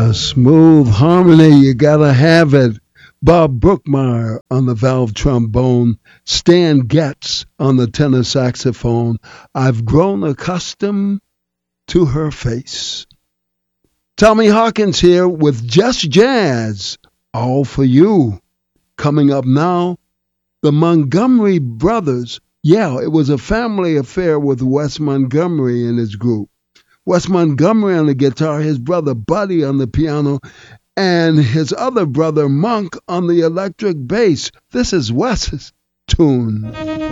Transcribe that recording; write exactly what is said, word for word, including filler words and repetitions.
Smooth harmony, you gotta have it. Bob Brookmeyer on the valve trombone, Stan Getz on the tenor saxophone. I've grown accustomed to her face. Tommy Hawkins here with Just Jazz, all for you. Coming up now, the Montgomery Brothers. Yeah, it was a family affair with Wes Montgomery and his group. Wes Montgomery on the guitar, his brother Buddy on the piano, and his other brother Monk on the electric bass. This is Wes's tune.